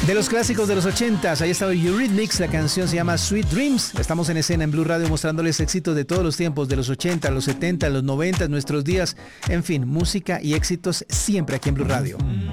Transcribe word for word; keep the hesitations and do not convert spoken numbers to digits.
De los clásicos de los ochentas, ahí estaba Eurythmics, la canción se llama Sweet Dreams. Estamos en escena en Blue Radio mostrándoles éxitos de todos los tiempos, de los ochenta, los setenta, los noventa, nuestros días. En fin, música y éxitos siempre aquí en Blue Radio.